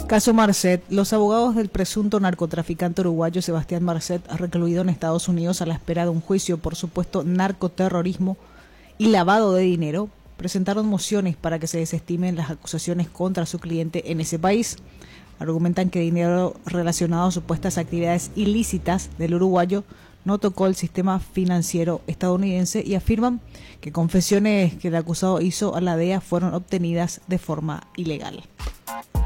Caso Marcet. Los abogados del presunto narcotraficante uruguayo Sebastián Marcet, recluido en Estados Unidos a la espera de un juicio por supuesto narcoterrorismo y lavado de dinero, presentaron mociones para que se desestimen las acusaciones contra su cliente en ese país. Argumentan que dinero relacionado a supuestas actividades ilícitas del uruguayo no tocó el sistema financiero estadounidense y afirman que confesiones que el acusado hizo a la DEA fueron obtenidas de forma ilegal.